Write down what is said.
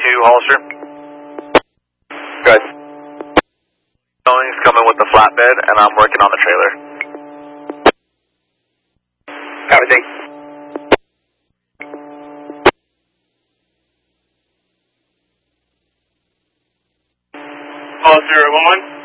Hollister. Good. He's coming with the flatbed, and I'm working on the trailer. Everything. Hollister 1-1.